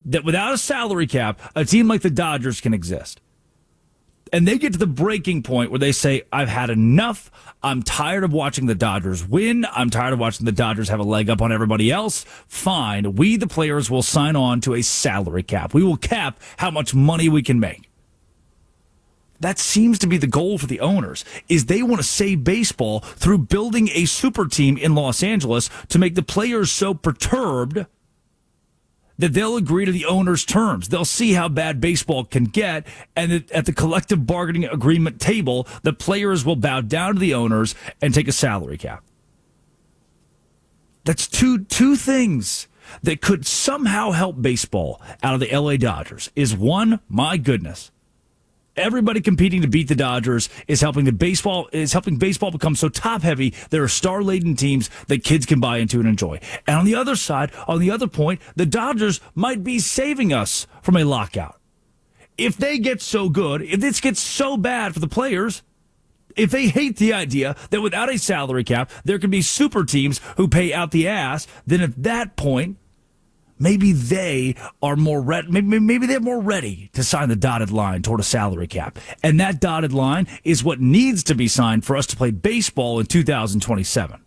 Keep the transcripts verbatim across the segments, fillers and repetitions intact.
that without a salary cap, a team like the Dodgers can exist. And they get to the breaking point where they say, I've had enough. I'm tired of watching the Dodgers win. I'm tired of watching the Dodgers have a leg up on everybody else. Fine. We, the players, will sign on to a salary cap. We will cap how much money we can make. That seems to be the goal for the owners, is they want to save baseball through building a super team in Los Angeles to make the players so perturbed that they'll agree to the owner's terms. They'll see how bad baseball can get, and at the collective bargaining agreement table, the players will bow down to the owners and take a salary cap. That's two two things that could somehow help baseball out of the L A Dodgers. Is one, my goodness, everybody competing to beat the Dodgers is helping the baseball is helping baseball become so top heavy. There are star laden teams that kids can buy into and enjoy. And on the other side, on the other point, the Dodgers might be saving us from a lockout. If they get so good, if this gets so bad for the players, if they hate the idea that without a salary cap there can be super teams who pay out the ass, then at that point, maybe they are more ready. Maybe, maybe they're more ready to sign the dotted line toward a salary cap, and that dotted line is what needs to be signed for us to play baseball in two thousand twenty-seven.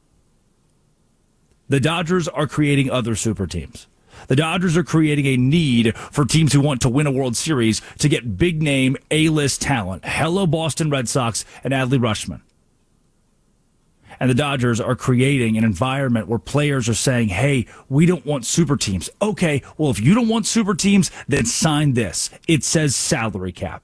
The Dodgers are creating other super teams. The Dodgers are creating a need for teams who want to win a World Series to get big name A-list talent. Hello, Boston Red Sox and Adley Rutschman. And the Dodgers are creating an environment where players are saying, hey, we don't want super teams. Okay, well, if you don't want super teams, then sign this. It says salary cap.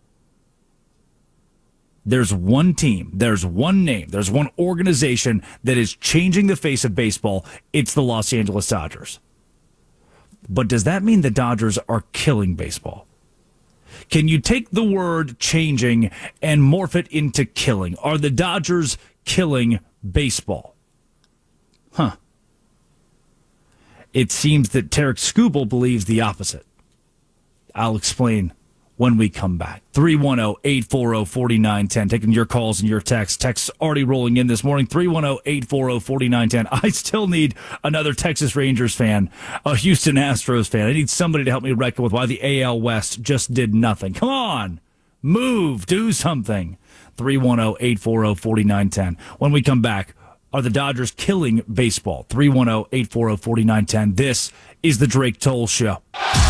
There's one team, there's one name, there's one organization that is changing the face of baseball. It's the Los Angeles Dodgers. But does that mean the Dodgers are killing baseball? Can you take the word changing and morph it into killing? Are the Dodgers killing baseball? Huh. It seems that Tarek Skubal believes the opposite. I'll explain when we come back. three one zero, eight four zero, four nine one zero. Taking your calls and your texts. Texts already rolling in this morning. three one zero, eight four zero, four nine one zero. I still need another Texas Rangers fan, a Houston Astros fan. I need somebody to help me reckon with why the A L West just did nothing. Come on. Move. Do something. three one zero, eight four zero, four nine one zero. When we come back, are the Dodgers killing baseball? three one zero, eight four zero, four nine one zero. This is the Drake Toll Show.